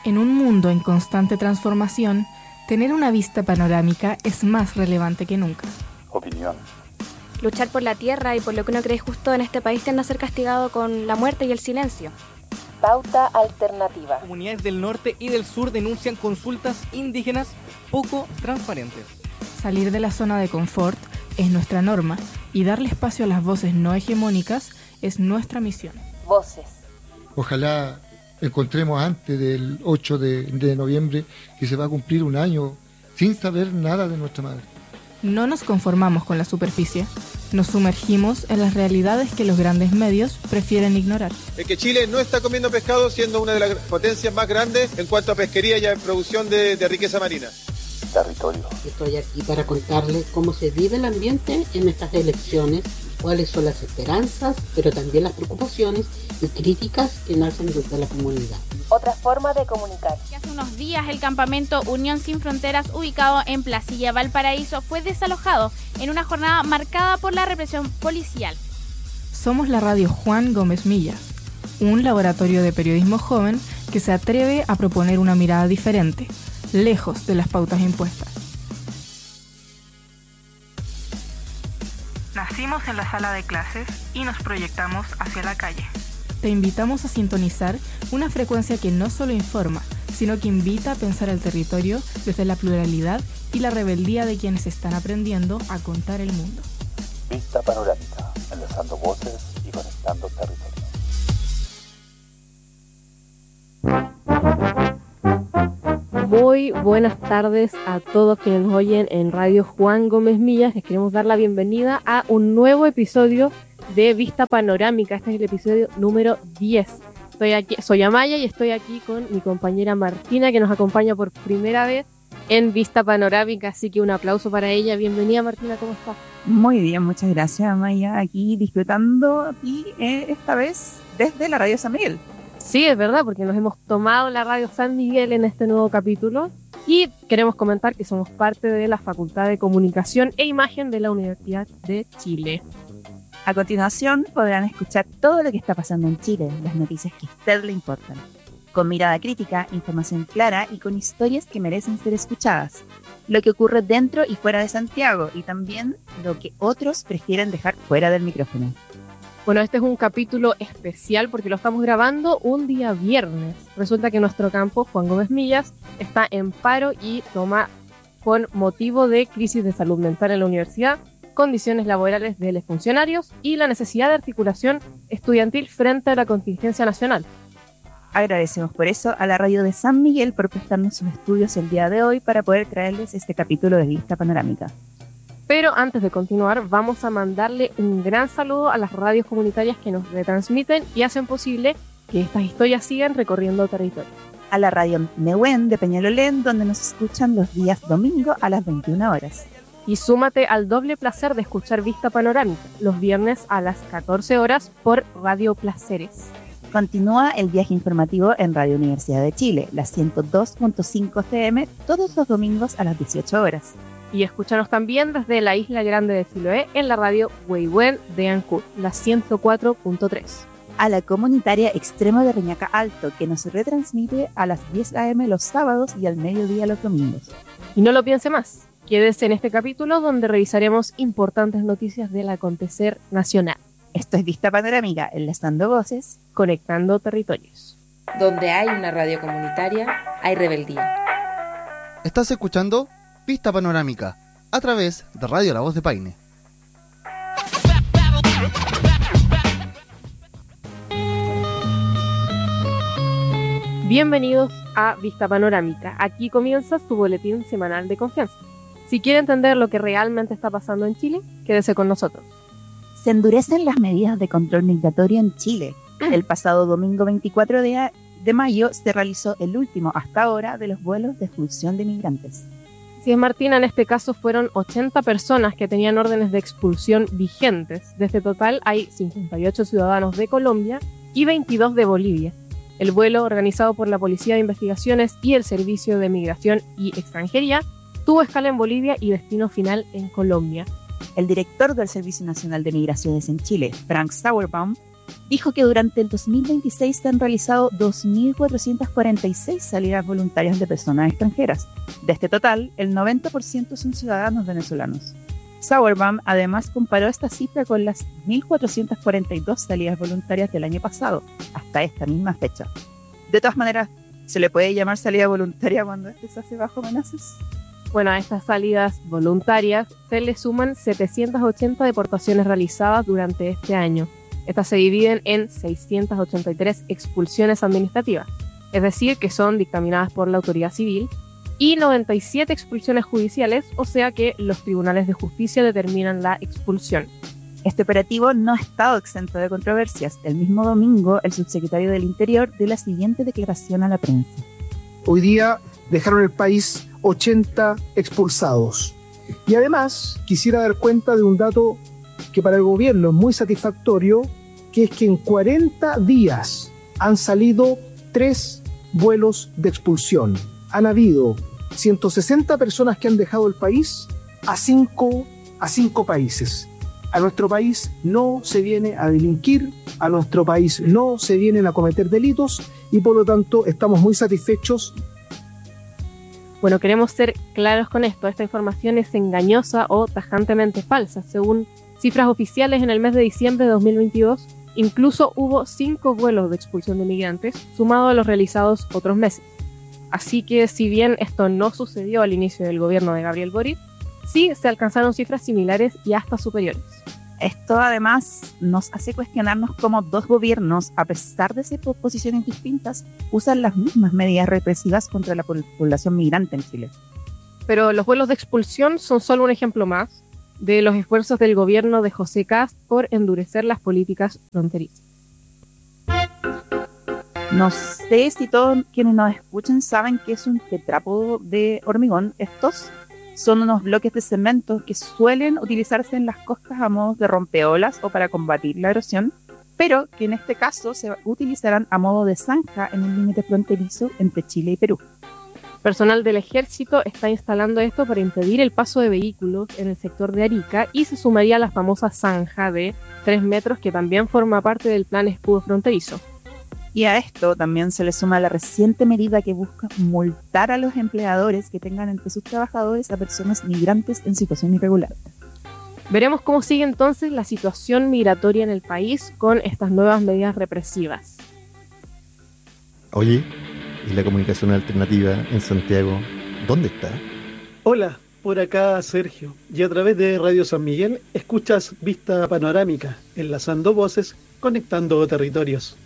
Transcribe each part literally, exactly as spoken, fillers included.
En un mundo en constante transformación, tener una vista panorámica es más relevante que nunca. Opinión. Luchar por la tierra y por lo que uno cree justo en este país tiende a ser castigado con la muerte y el silencio. Pauta alternativa. Comunidades del norte y del sur denuncian consultas indígenas poco transparentes. Salir de la zona de confort es nuestra norma y darle espacio a las voces no hegemónicas es nuestra misión. Voces. Ojalá encontremos antes del ocho de, de noviembre que se va a cumplir un año sin saber nada de nuestra madre. No nos conformamos con la superficie, nos sumergimos en las realidades que los grandes medios prefieren ignorar. Es que Chile no está comiendo pescado siendo una de las potencias más grandes en cuanto a pesquería y a producción de, de riqueza marina. Territorio. Estoy aquí para contarles cómo se vive el ambiente en estas elecciones, cuáles son las esperanzas, pero también las preocupaciones y críticas que nacen desde la comunidad. Otra forma de comunicar. Hace unos días el campamento Unión Sin Fronteras, ubicado en Placilla, Valparaíso, fue desalojado en una jornada marcada por la represión policial. Somos la radio Juan Gómez Millas, un laboratorio de periodismo joven que se atreve a proponer una mirada diferente, lejos de las pautas impuestas. Nacimos en la sala de clases y nos proyectamos hacia la calle. Te invitamos a sintonizar una frecuencia que no solo informa, sino que invita a pensar el territorio desde la pluralidad y la rebeldía de quienes están aprendiendo a contar el mundo. Vista panorámica, enlazando voces y conectando territorios. Muy buenas tardes a todos quienes nos oyen en Radio Juan Gómez Millas. Les queremos dar la bienvenida a un nuevo episodio de Vista Panorámica. Este es el episodio número diez. Estoy aquí, soy Amaya y estoy aquí con mi compañera Martina, que nos acompaña por primera vez en Vista Panorámica, así que un aplauso para ella. Bienvenida, Martina, ¿cómo estás? Muy bien, muchas gracias, Amaya, aquí disfrutando y eh, esta vez desde la Radio San Miguel. Sí, es verdad, porque nos hemos tomado la Radio San Miguel en este nuevo capítulo y queremos comentar que somos parte de la Facultad de Comunicación e Imagen de la Universidad de Chile. A continuación podrán escuchar todo lo que está pasando en Chile, las noticias que a usted le importan, con mirada crítica, información clara y con historias que merecen ser escuchadas, lo que ocurre dentro y fuera de Santiago y también lo que otros prefieren dejar fuera del micrófono. Bueno, este es un capítulo especial porque lo estamos grabando un día viernes. Resulta que nuestro campo, Juan Gómez Millas, está en paro y toma con motivo de crisis de salud mental en la universidad, condiciones laborales de los funcionarios y la necesidad de articulación estudiantil frente a la contingencia nacional. Agradecemos por eso a la radio de San Miguel por prestarnos sus estudios el día de hoy para poder traerles este capítulo de Vista Panorámica. Pero antes de continuar, vamos a mandarle un gran saludo a las radios comunitarias que nos retransmiten y hacen posible que estas historias sigan recorriendo territorio. A la radio Nehuen de Peñalolén, donde nos escuchan los días domingo a las veintiuna horas. Y súmate al doble placer de escuchar Vista Panorámica, los viernes a las catorce horas por Radio Placeres. Continúa el viaje informativo en Radio Universidad de Chile, la ciento dos punto cinco F M, todos los domingos a las dieciocho horas. Y escúchanos también desde la Isla Grande de Siloé en la radio Huehuen de Ancud, la ciento cuatro punto tres. A la comunitaria Extremo de Reñaca Alto, que nos retransmite a las diez a eme los sábados y al mediodía los domingos. Y no lo piense más, quédese en este capítulo donde revisaremos importantes noticias del acontecer nacional. Esto es Vista Panorámica, enlazando voces, conectando territorios. Donde hay una radio comunitaria, hay rebeldía. Estás escuchando Vista Panorámica, a través de Radio La Voz de Paine. Bienvenidos a Vista Panorámica. Aquí comienza su boletín semanal de confianza. Si quiere entender lo que realmente está pasando en Chile, quédese con nosotros. Se endurecen las medidas de control migratorio en Chile. El pasado domingo veinticuatro de mayo se realizó el último hasta ahora de los vuelos de expulsión de migrantes. Si es Martina, en este caso fueron ochenta personas que tenían órdenes de expulsión vigentes. De este total hay cincuenta y ocho ciudadanos de Colombia y veintidós de Bolivia. El vuelo, organizado por la Policía de Investigaciones y el Servicio de Migración y Extranjería, tuvo escala en Bolivia y destino final en Colombia. El director del Servicio Nacional de Migraciones en Chile, Frank Sauerbaum, dijo que durante el dos mil veintiséis se han realizado dos mil cuatrocientas cuarenta y seis salidas voluntarias de personas extranjeras. De este total, el noventa por ciento son ciudadanos venezolanos. Sauerbaum además comparó esta cifra con las mil cuatrocientas cuarenta y dos salidas voluntarias del año pasado, hasta esta misma fecha. De todas maneras, ¿se le puede llamar salida voluntaria cuando este se hace bajo amenazas? Bueno, a estas salidas voluntarias se le suman setecientas ochenta deportaciones realizadas durante este año. Estas se dividen en seiscientas ochenta y tres expulsiones administrativas, es decir, que son dictaminadas por la autoridad civil, y noventa y siete expulsiones judiciales, o sea que los tribunales de justicia determinan la expulsión. Este operativo no ha estado exento de controversias. El mismo domingo, el subsecretario del Interior dio la siguiente declaración a la prensa. Hoy día dejaron el país ochenta expulsados. Y además quisiera dar cuenta de un dato que para el gobierno es muy satisfactorio, que es que en cuarenta días han salido tres vuelos de expulsión. Han habido ciento sesenta personas que han dejado el país a cinco, a cinco países. A nuestro país no se viene a delinquir, a nuestro país no se vienen a cometer delitos y por lo tanto estamos muy satisfechos. Bueno, queremos ser claros con esto. Esta información es engañosa o tajantemente falsa. Según cifras oficiales, en el mes de diciembre de dos mil veintidós, incluso hubo cinco vuelos de expulsión de migrantes, sumado a los realizados otros meses. Así que, si bien esto no sucedió al inicio del gobierno de Gabriel Boric, sí se alcanzaron cifras similares y hasta superiores. Esto además nos hace cuestionarnos cómo dos gobiernos, a pesar de ser posiciones distintas, usan las mismas medidas represivas contra la población migrante en Chile. Pero los vuelos de expulsión son solo un ejemplo más de los esfuerzos del gobierno de José Kast por endurecer las políticas fronterizas. No sé si todos quienes nos escuchan saben que es un tetrápodo de hormigón. Estos son unos bloques de cemento que suelen utilizarse en las costas a modo de rompeolas o para combatir la erosión, pero que en este caso se utilizarán a modo de zanja en un límite fronterizo entre Chile y Perú. Personal del ejército está instalando esto para impedir el paso de vehículos en el sector de Arica y se sumaría a la famosa zanja de tres metros que también forma parte del plan escudo fronterizo. Y a esto también se le suma la reciente medida que busca multar a los empleadores que tengan entre sus trabajadores a personas migrantes en situación irregular. Veremos cómo sigue entonces la situación migratoria en el país con estas nuevas medidas represivas. Oye, ¿y la comunicación alternativa en Santiago dónde está? Hola, por acá Sergio. Y a través de Radio San Miguel escuchas Vista Panorámica, enlazando voces, conectando territorios.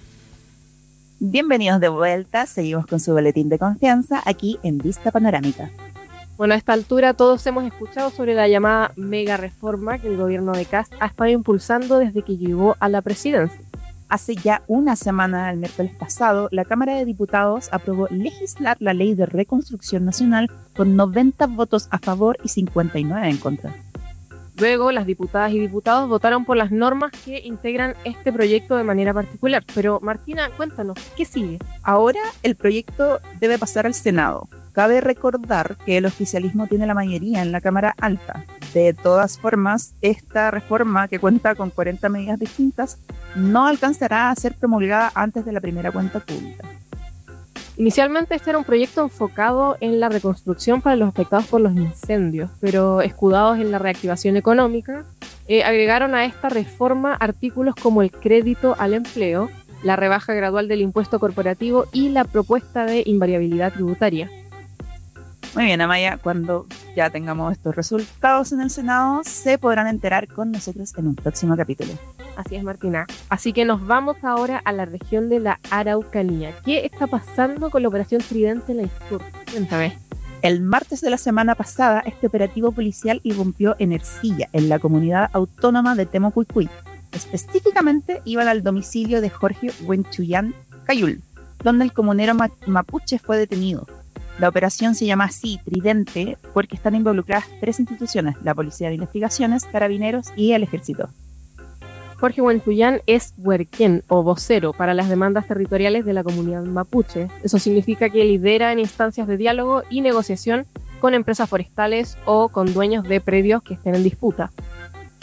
Bienvenidos de vuelta, seguimos con su boletín de confianza aquí en Vista Panorámica. Bueno, a esta altura todos hemos escuchado sobre la llamada mega reforma que el gobierno de Kast ha estado impulsando desde que llegó a la presidencia. Hace ya una semana, el miércoles pasado, la Cámara de Diputados aprobó legislar la Ley de Reconstrucción Nacional con noventa votos a favor y cincuenta y nueve en contra. Luego, las diputadas y diputados votaron por las normas que integran este proyecto de manera particular. Pero, Martina, cuéntanos, ¿qué sigue? Ahora el proyecto debe pasar al Senado. Cabe recordar que el oficialismo tiene la mayoría en la Cámara Alta. De todas formas, esta reforma, que cuenta con cuarenta medidas distintas, no alcanzará a ser promulgada antes de la primera cuenta pública. Inicialmente este era un proyecto enfocado en la reconstrucción para los afectados por los incendios, pero escudados en la reactivación económica, eh, agregaron a esta reforma artículos como el crédito al empleo, la rebaja gradual del impuesto corporativo y la propuesta de invariabilidad tributaria. Muy bien, Amaya, cuando ya tengamos estos resultados en el Senado, se podrán enterar con nosotros en un próximo capítulo. Así es, Martina. Así que nos vamos ahora a la región de la Araucanía. ¿Qué está pasando con la operación Tridente en el sur? Cuéntame. El martes de la semana pasada, este operativo policial irrumpió en Ercilla, en la comunidad autónoma de Temucuicui. Específicamente iban al domicilio de Jorge Huenchuyán Cayul, donde el comunero mapuche fue detenido. La operación se llama así, Tridente, porque están involucradas tres instituciones, la Policía de Investigaciones, Carabineros y el Ejército. Jorge Huenchuyán es huerquén o vocero para las demandas territoriales de la comunidad mapuche. Eso significa que lidera en instancias de diálogo y negociación con empresas forestales o con dueños de predios que estén en disputa.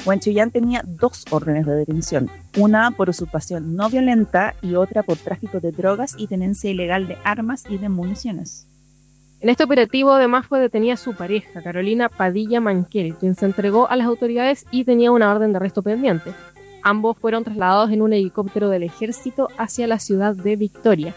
Huenchuyán tenía dos órdenes de detención, una por usurpación no violenta y otra por tráfico de drogas y tenencia ilegal de armas y de municiones. En este operativo además fue detenida su pareja, Carolina Padilla Manquel, quien se entregó a las autoridades y tenía una orden de arresto pendiente. Ambos fueron trasladados en un helicóptero del ejército hacia la ciudad de Victoria.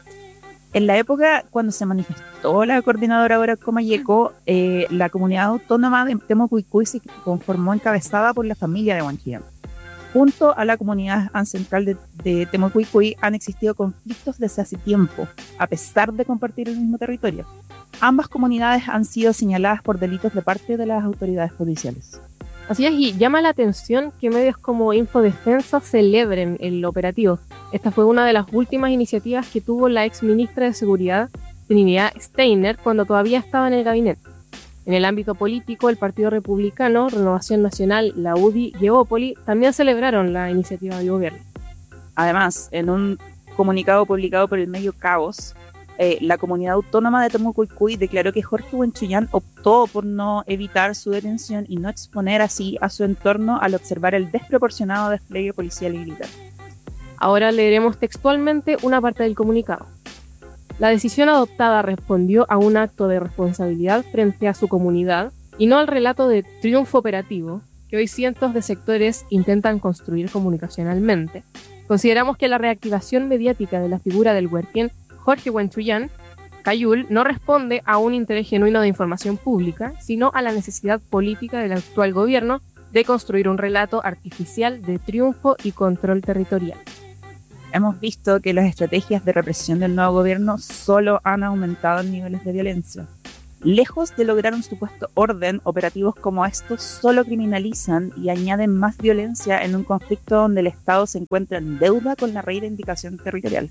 En la época cuando se manifestó la coordinadora Bora Comayeco, eh, la comunidad autónoma de Temucuicui se conformó encabezada por la familia de Huanchillán. Junto a la comunidad ancestral de, de Temucuicui han existido conflictos desde hace tiempo, a pesar de compartir el mismo territorio. Ambas comunidades han sido señaladas por delitos de parte de las autoridades policiales. Así es, y llama la atención que medios como Infodefensa celebren el operativo. Esta fue una de las últimas iniciativas que tuvo la ex ministra de Seguridad, Trinidad Steiner, cuando todavía estaba en el gabinete. En el ámbito político, el Partido Republicano, Renovación Nacional, la U D I y Evópoli también celebraron la iniciativa de gobierno. Además, en un comunicado publicado por el medio Cabos, Eh, la comunidad autónoma de Temucuicui declaró que Jorge Huenchuyán optó por no evitar su detención y no exponer así a su entorno al observar el desproporcionado despliegue policial y militar. Ahora leeremos textualmente una parte del comunicado. La decisión adoptada respondió a un acto de responsabilidad frente a su comunidad y no al relato de triunfo operativo que hoy cientos de sectores intentan construir comunicacionalmente. Consideramos que la reactivación mediática de la figura del huerquén Jorge Huenchuyán Cayul no responde a un interés genuino de información pública, sino a la necesidad política del actual gobierno de construir un relato artificial de triunfo y control territorial. Hemos visto que las estrategias de represión del nuevo gobierno solo han aumentado en niveles de violencia. Lejos de lograr un supuesto orden, operativos como estos solo criminalizan y añaden más violencia en un conflicto donde el Estado se encuentra en deuda con la reivindicación territorial.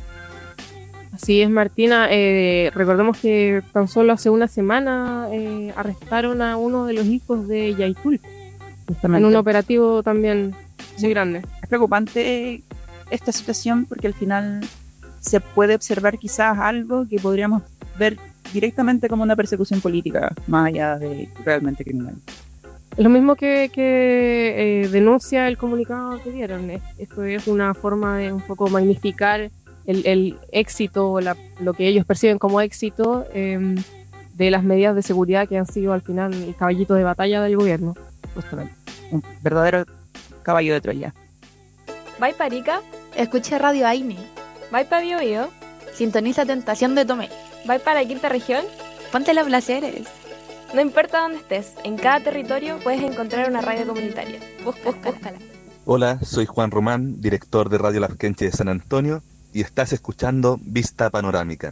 Así es, Martina. Eh, recordemos que tan solo hace una semana eh, arrestaron a uno de los hijos de Yaitul, justamente, en un operativo también muy sí. grande. Es preocupante esta situación porque al final se puede observar quizás algo que podríamos ver directamente como una persecución política, más allá de realmente criminal. Es lo mismo que, que eh, denuncia el comunicado que dieron. Esto es una forma de un poco magnificar El, el éxito, la, lo que ellos perciben como éxito eh, de las medidas de seguridad que han sido al final el caballito de batalla del gobierno. Justamente, un verdadero caballo de Troya. ¿Vai para Arica? Escucha Radio Aini. ¿Vai para Bio Bio? Sintoniza Tentación de Tomé. ¿Vai para la quinta región? Ponte los placeres. No importa dónde estés, en cada territorio puedes encontrar una radio comunitaria. Busca, búscala. Hola, soy Juan Román, director de Radio Lasquenche de San Antonio, y estás escuchando Vista Panorámica.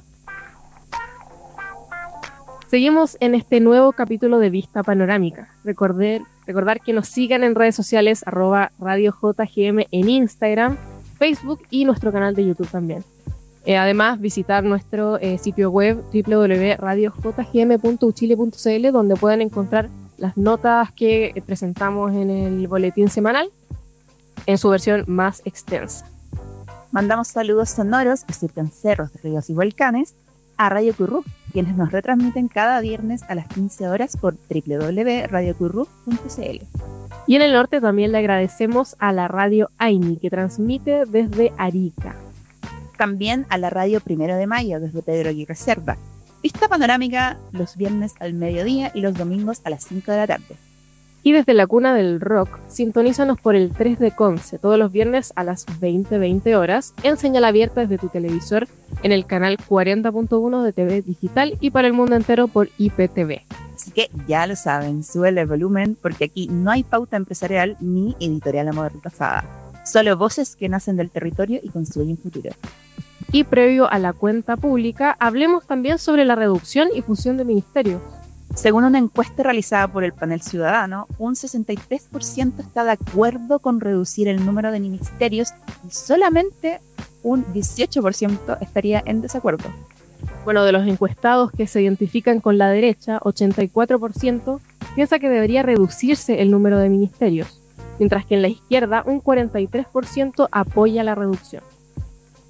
Seguimos en este nuevo capítulo de Vista Panorámica. Recordar, recordar que nos sigan en redes sociales, arroba Radio J G M en Instagram, Facebook y nuestro canal de YouTube también. Eh, además, visitar nuestro eh, sitio web doble u doble u doble u punto radio j g m punto u chile punto c l, donde pueden encontrar las notas que eh, presentamos en el boletín semanal en su versión más extensa. Mandamos saludos sonoros que surcan cerros, ríos y volcanes a Radio Currú, quienes nos retransmiten cada viernes a las quince horas por doble u doble u doble u punto radio currú punto c l. Y en el norte también le agradecemos a la Radio Aini, que transmite desde Arica. También a la Radio Primero de Mayo desde Pedro Aguirre Cerda. Vista Panorámica los viernes al mediodía y los domingos a las cinco de la tarde. Y desde la cuna del rock, sintonízanos por el tres de Conce todos los viernes a las veinte veinte horas en señal abierta desde tu televisor en el canal cuarenta punto uno de T V Digital y para el mundo entero por I P T V. Así que ya lo saben, súbele el volumen porque aquí no hay pauta empresarial ni editorial amordazada. Solo voces que nacen del territorio y construyen futuro. Y previo a la cuenta pública, hablemos también sobre la reducción y fusión de ministerios. Según una encuesta realizada por el panel ciudadano, un sesenta y tres por ciento está de acuerdo con reducir el número de ministerios y solamente un dieciocho por ciento estaría en desacuerdo. Bueno, de los encuestados que se identifican con la derecha, ochenta y cuatro por ciento piensa que debería reducirse el número de ministerios, mientras que en la izquierda un cuarenta y tres por ciento apoya la reducción.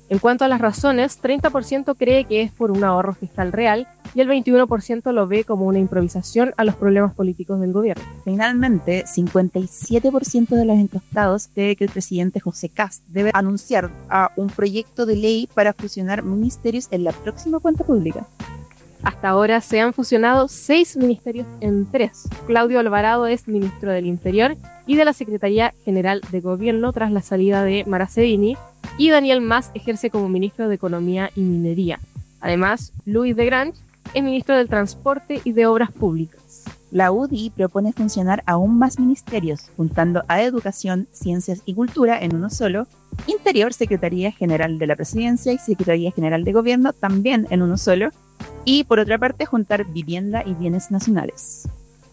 En cuanto a las razones, treinta por ciento cree que es por un ahorro fiscal real y el veintiuno por ciento lo ve como una improvisación a los problemas políticos del gobierno. Finalmente, cincuenta y siete por ciento de los encuestados cree que el presidente José Kast debe anunciar a un proyecto de ley para fusionar ministerios en la próxima cuenta pública. Hasta ahora se han fusionado seis ministerios en tres. Claudio Alvarado es ministro del Interior y de la Secretaría General de Gobierno tras la salida de Maracedini, y Daniel Mas ejerce como ministro de Economía y Minería. Además, Luis de Grange es ministro del Transporte y de Obras Públicas. La U D I propone funcionar aún más ministerios, juntando a Educación, Ciencias y Cultura en uno solo, Interior, Secretaría General de la Presidencia y Secretaría General de Gobierno también en uno solo, y por otra parte juntar Vivienda y Bienes Nacionales.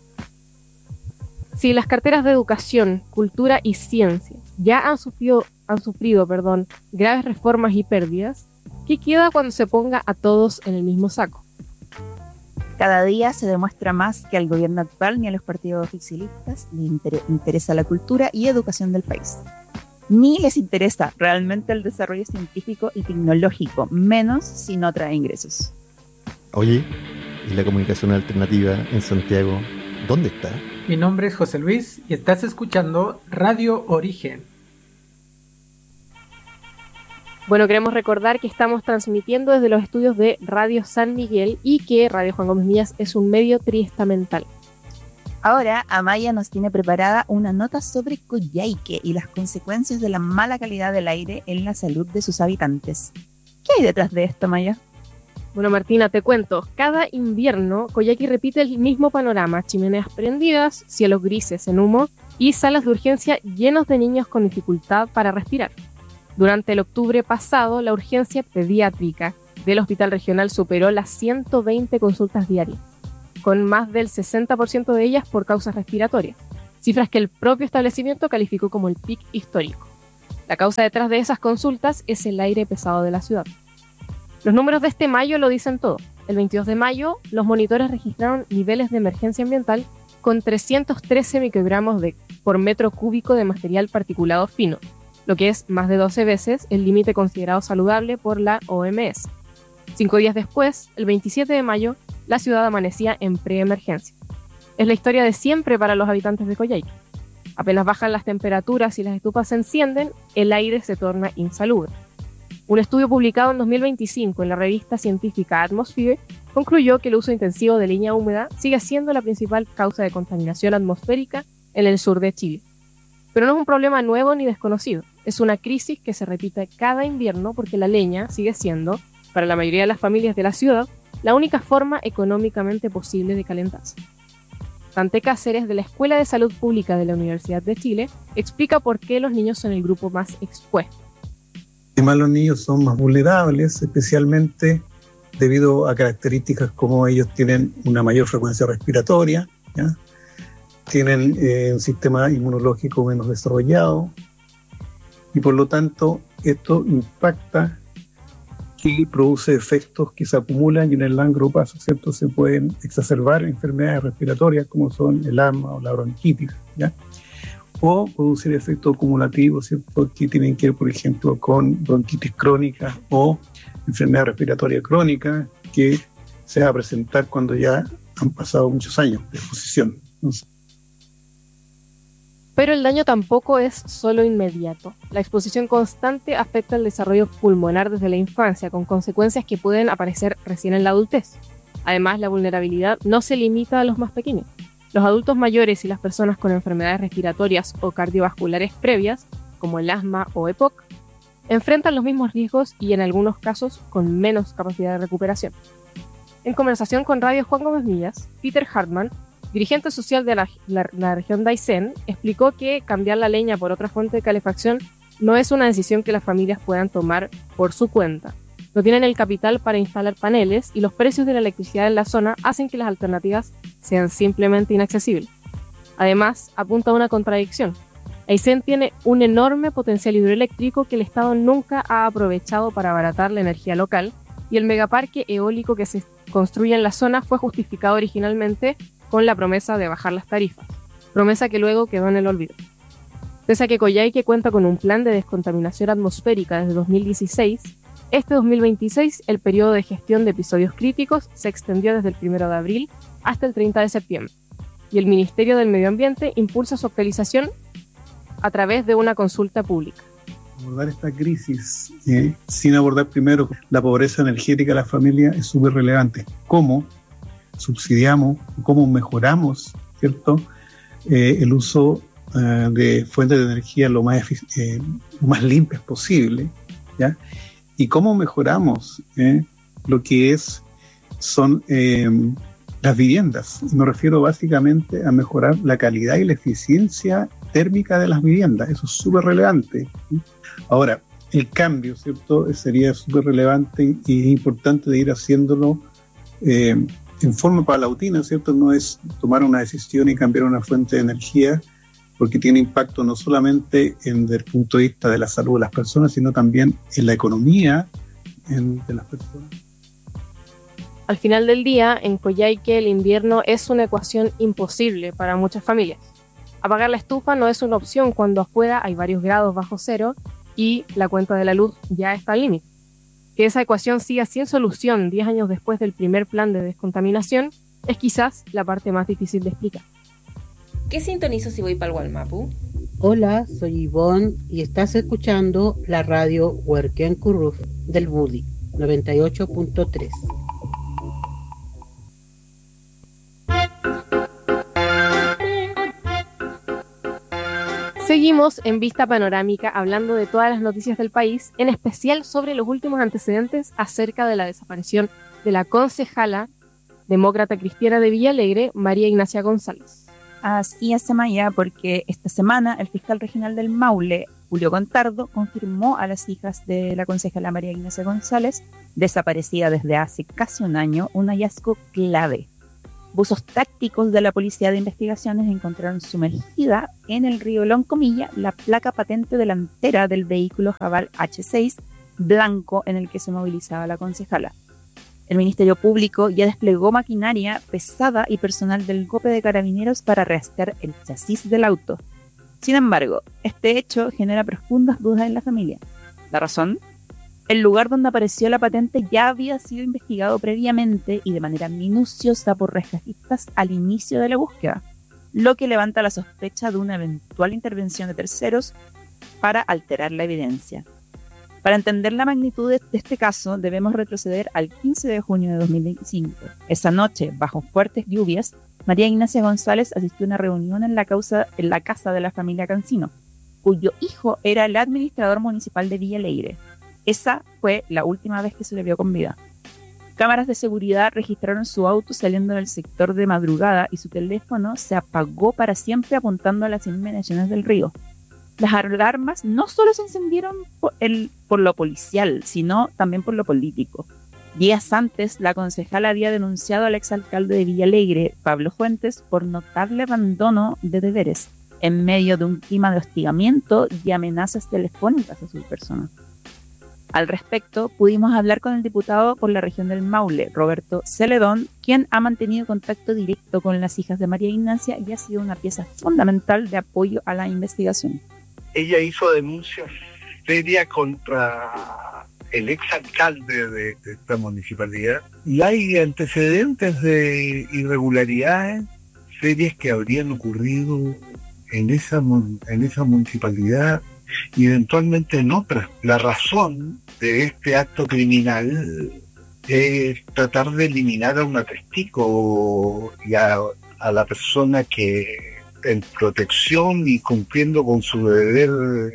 Si las carteras de Educación, Cultura y Ciencia ya han sufrido, han sufrido perdón, graves reformas y pérdidas, ¿qué queda cuando se ponga a todos en el mismo saco? Cada día se demuestra más que al gobierno actual ni a los partidos oficialistas les inter- interesa la cultura y educación del país. Ni les interesa realmente el desarrollo científico y tecnológico, menos si no trae ingresos. Oye, ¿y la comunicación alternativa en Santiago dónde está? Mi nombre es José Luis y estás escuchando Radio Origen. Bueno, queremos recordar que estamos transmitiendo desde los estudios de Radio San Miguel y que Radio Juan Gómez Millas es un medio triestamental. Ahora, Amaya nos tiene preparada una nota sobre Coyhaique y las consecuencias de la mala calidad del aire en la salud de sus habitantes. ¿Qué hay detrás de esto, Amaya? Bueno, Martina, te cuento. Cada invierno, Coyhaique repite el mismo panorama: chimeneas prendidas, cielos grises en humo y salas de urgencia llenos de niños con dificultad para respirar. Durante el octubre pasado, la urgencia pediátrica del Hospital Regional superó las ciento veinte consultas diarias, con más del sesenta por ciento de ellas por causas respiratorias, cifras que el propio establecimiento calificó como el pic histórico. La causa detrás de esas consultas es el aire pesado de la ciudad. Los números de este mayo lo dicen todo. El veintidós de mayo, los monitores registraron niveles de emergencia ambiental con trescientos trece microgramos de, por metro cúbico de material particulado fino, lo que es más de doce veces el límite considerado saludable por la O M S. Cinco días después, el veintisiete de mayo, la ciudad amanecía en preemergencia. Es la historia de siempre para los habitantes de Coyhaique. Apenas bajan las temperaturas y las estufas se encienden, el aire se torna insalubre. Un estudio publicado en dos mil veinticinco en la revista científica Atmosphere concluyó que el uso intensivo de leña húmeda sigue siendo la principal causa de contaminación atmosférica en el sur de Chile. Pero no es un problema nuevo ni desconocido, es una crisis que se repite cada invierno porque la leña sigue siendo, para la mayoría de las familias de la ciudad, la única forma económicamente posible de calentarse. Dante Cáceres, de la Escuela de Salud Pública de la Universidad de Chile, explica por qué los niños son el grupo más expuesto. Además, los niños son más vulnerables, especialmente debido a características como ellos tienen una mayor frecuencia respiratoria, ¿ya? Tienen eh, un sistema inmunológico menos desarrollado y por lo tanto esto impacta y produce efectos que se acumulan y en el largo plazo, ¿cierto? Se pueden exacerbar enfermedades respiratorias como son el asma o la bronquitis, ¿ya? O producir efectos acumulativos, ¿cierto? Que tienen que ver, por ejemplo, con bronquitis crónica o enfermedad respiratoria crónica que se va a presentar cuando ya han pasado muchos años de exposición. Entonces, pero el daño tampoco es solo inmediato. La exposición constante afecta el desarrollo pulmonar desde la infancia, con consecuencias que pueden aparecer recién en la adultez. Además, la vulnerabilidad no se limita a los más pequeños. Los adultos mayores y las personas con enfermedades respiratorias o cardiovasculares previas, como el asma o E P O C, enfrentan los mismos riesgos y en algunos casos con menos capacidad de recuperación. En conversación con Radio Juan Gómez Millas, Peter Hartman, dirigente social de la, la, la región de Aysén, explicó que cambiar la leña por otra fuente de calefacción no es una decisión que las familias puedan tomar por su cuenta. No tienen el capital para instalar paneles y los precios de la electricidad en la zona hacen que las alternativas sean simplemente inaccesibles. Además, apunta a una contradicción. Aysén tiene un enorme potencial hidroeléctrico que el Estado nunca ha aprovechado para abaratar la energía local y el megaparque eólico que se construye en la zona fue justificado originalmente con la promesa de bajar las tarifas, promesa que luego quedó en el olvido. Pese a que Coyhaique cuenta con un plan de descontaminación atmosférica desde dos mil dieciséis, Este dos mil veintiséis, el periodo de gestión de episodios críticos se extendió desde el primero de abril hasta el treinta de septiembre, y el Ministerio del Medio Ambiente impulsa su actualización a través de una consulta pública. Abordar esta crisis eh, sin abordar primero la pobreza energética de la familia es súper relevante. ¿Cómo subsidiamos, cómo mejoramos, ¿cierto?, eh, el uso eh, de fuentes de energía lo más, eh, lo más limpias posible, ¿ya? Y cómo mejoramos eh, lo que es son eh, las viviendas. Y me refiero básicamente a mejorar la calidad y la eficiencia térmica de las viviendas. Eso es súper relevante. Ahora, el cambio, ¿cierto?, sería súper relevante y es importante de ir haciéndolo eh, en forma paulatina, ¿cierto? No es tomar una decisión y cambiar una fuente de energía, porque tiene impacto no solamente en, desde el punto de vista de la salud de las personas, sino también en la economía en, de las personas. Al final del día, en Coyhaique el invierno es una ecuación imposible para muchas familias. Apagar la estufa no es una opción cuando afuera hay varios grados bajo cero y la cuenta de la luz ya está al límite. Que esa ecuación siga sin solución diez años después del primer plan de descontaminación es quizás la parte más difícil de explicar. ¿Qué sintonizo si voy para el Gualmapu? Hola, soy Ivonne y estás escuchando la radio Huerquén Curruf del Budi, noventa y ocho punto tres. Seguimos en Vista Panorámica hablando de todas las noticias del país, en especial sobre los últimos antecedentes acerca de la desaparición de la concejala demócrata cristiana de Villa Alegre, María Ignacia González. Así es, Amaya, porque esta semana el fiscal regional del Maule, Julio Contardo, confirmó a las hijas de la concejala María Ignacia González, desaparecida desde hace casi un año, un hallazgo clave. Buzos tácticos de la Policía de Investigaciones encontraron sumergida en el río Loncomilla la placa patente delantera del vehículo Javal hache seis blanco en el que se movilizaba la concejala. El Ministerio Público ya desplegó maquinaria pesada y personal del G O P de Carabineros para rastrear el chasis del auto. Sin embargo, este hecho genera profundas dudas en la familia. ¿La razón? El lugar donde apareció la patente ya había sido investigado previamente y de manera minuciosa por rescatistas al inicio de la búsqueda, lo que levanta la sospecha de una eventual intervención de terceros para alterar la evidencia. Para entender la magnitud de este caso, debemos retroceder al quince de junio de dos mil veinticinco. Esa noche, bajo fuertes lluvias, María Ignacia González asistió a una reunión en la, causa, en la casa de la familia Cancino, cuyo hijo era el administrador municipal de Villa Alegre. Esa fue la última vez que se le vio con vida. Cámaras de seguridad registraron su auto saliendo del sector de madrugada y su teléfono se apagó para siempre apuntando a las inmediaciones del río. Las alarmas no solo se encendieron por, el, por lo policial, sino también por lo político. Días antes, la concejala había denunciado al exalcalde de Villa Alegre, Pablo Fuentes, por notable abandono de deberes, en medio de un clima de hostigamiento y amenazas telefónicas a su persona. Al respecto, pudimos hablar con el diputado por la región del Maule, Roberto Celedón, quien ha mantenido contacto directo con las hijas de María Ignacia y ha sido una pieza fundamental de apoyo a la investigación. Ella hizo denuncias serias contra el exalcalde de, de esta municipalidad y hay antecedentes de irregularidades serias que habrían ocurrido en esa, en esa municipalidad y eventualmente en otras. La razón de este acto criminal es tratar de eliminar a un testigo y a, a la persona que en protección y cumpliendo con su deber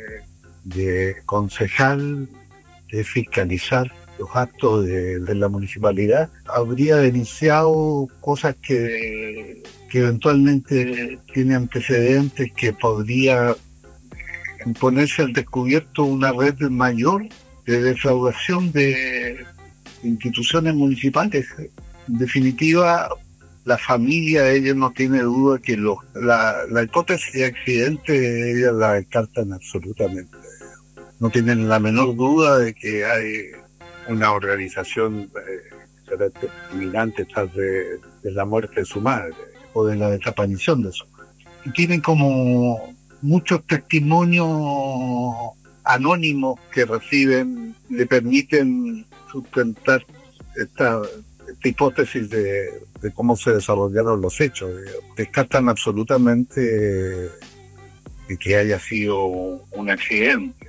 de concejal de fiscalizar los actos de, de la municipalidad, habría denunciado cosas que, que eventualmente tiene antecedentes que podría ponerse al descubierto una red mayor de defraudación de instituciones municipales. En definitiva, la familia de ellos no tiene duda que los, la, la hipótesis de accidente ellas la descartan absolutamente. No tienen la menor duda de que hay una organización eh, determinante tras de, de la muerte de su madre o de la desaparición de su madre. Y tienen como muchos testimonios anónimos que reciben le permiten sustentar esta, esta hipótesis de, de cómo se desarrollaron los hechos. Descartan absolutamente eh, que haya sido un accidente.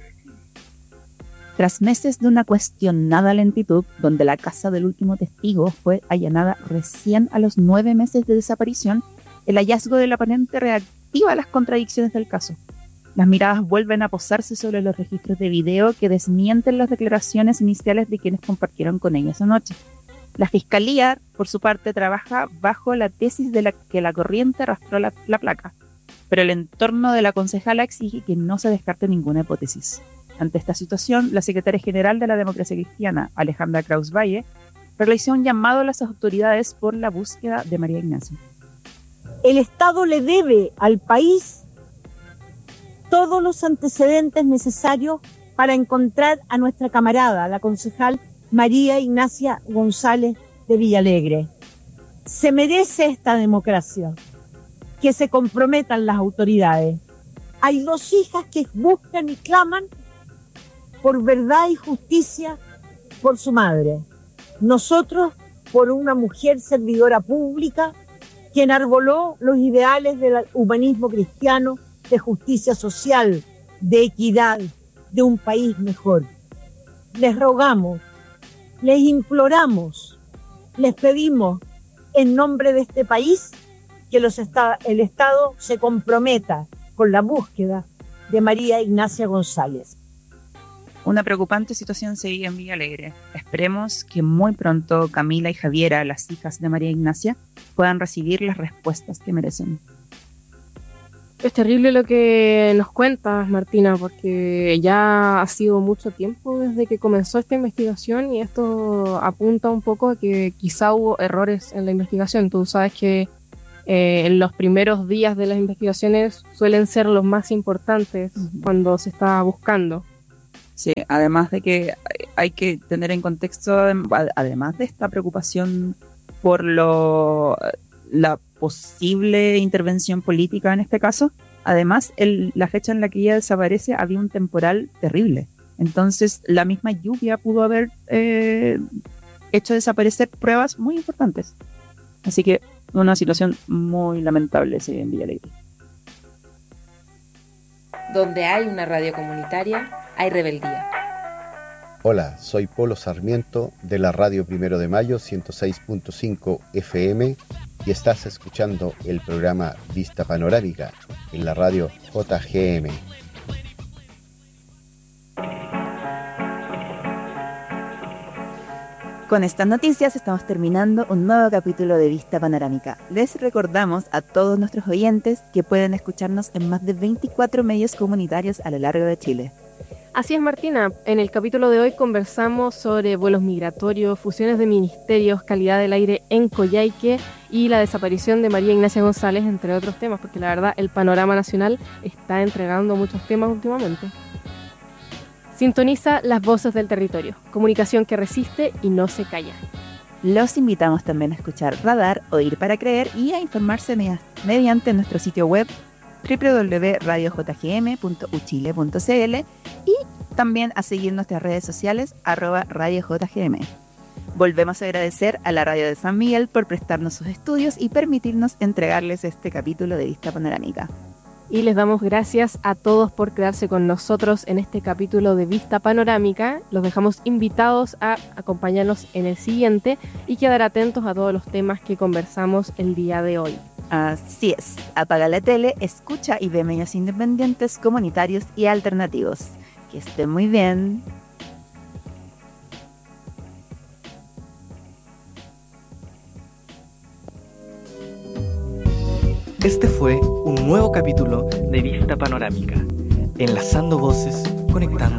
Tras meses de una cuestionada lentitud, donde la casa del último testigo fue allanada recién a los nueve meses de desaparición, el hallazgo del aparente reactiva las contradicciones del caso. Las miradas vuelven a posarse sobre los registros de video que desmienten las declaraciones iniciales de quienes compartieron con ella esa noche. La Fiscalía, por su parte, trabaja bajo la tesis de la que la corriente arrastró la, la placa, pero el entorno de la concejala exige que no se descarte ninguna hipótesis. Ante esta situación, la secretaria general de la Democracia Cristiana, Alejandra Kraus Valle, realizó un llamado a las autoridades por la búsqueda de María Ignacia. El Estado le debe al país todos los antecedentes necesarios para encontrar a nuestra camarada, la concejal María Ignacia González de Villalegre. Se merece esta democracia, que se comprometan las autoridades. Hay dos hijas que buscan y claman por verdad y justicia por su madre. Nosotros por una mujer servidora pública que enarboló los ideales del humanismo cristiano, de justicia social, de equidad, de un país mejor. Les rogamos, les imploramos, les pedimos en nombre de este país que los esta- el Estado se comprometa con la búsqueda de María Ignacia González. Una preocupante situación se vive en Villalegre. Esperemos que muy pronto Camila y Javiera, las hijas de María Ignacia, puedan recibir las respuestas que merecen. Es terrible lo que nos cuentas, Martina, porque ya ha sido mucho tiempo desde que comenzó esta investigación y esto apunta un poco a que quizá hubo errores en la investigación. Tú sabes que eh, en los primeros días de las investigaciones suelen ser los más importantes uh-huh. cuando se está buscando. Sí, además de que hay que tener en contexto, además de esta preocupación por lo, la posible intervención política en este caso, además el, la fecha en la que ella desaparece había un temporal terrible. Entonces la misma lluvia pudo haber eh, hecho desaparecer pruebas muy importantes. Así que una situación muy lamentable sí, en Villalegre. Donde hay una radio comunitaria, hay rebeldía. Hola, soy Polo Sarmiento de la Radio Primero de Mayo ciento seis punto cinco F M y estás escuchando el programa Vista Panorámica en la radio J G M. Con estas noticias estamos terminando un nuevo capítulo de Vista Panorámica. Les recordamos a todos nuestros oyentes que pueden escucharnos en más de veinticuatro medios comunitarios a lo largo de Chile. Así es, Martina. En el capítulo de hoy conversamos sobre vuelos migratorios, fusiones de ministerios, calidad del aire en Coyhaique y la desaparición de María Ignacia González, entre otros temas, porque la verdad el panorama nacional está entregando muchos temas últimamente. Sintoniza las voces del territorio, comunicación que resiste y no se calla. Los invitamos también a escuchar Radar, Oír para Creer y a informarse mediante nuestro sitio web doble u doble u doble u punto radio j g m punto u chile punto c l y también a seguir nuestras redes sociales arroba radio j g m. Volvemos a agradecer a la Radio de San Miguel por prestarnos sus estudios y permitirnos entregarles este capítulo de Vista Panorámica. Y les damos gracias a todos por quedarse con nosotros en este capítulo de Vista Panorámica. Los dejamos invitados a acompañarnos en el siguiente y quedar atentos a todos los temas que conversamos el día de hoy. Así es, apaga la tele, escucha y ve medios independientes, comunitarios y alternativos. Que estén muy bien. Este fue un nuevo capítulo de Vista Panorámica, enlazando voces, conectando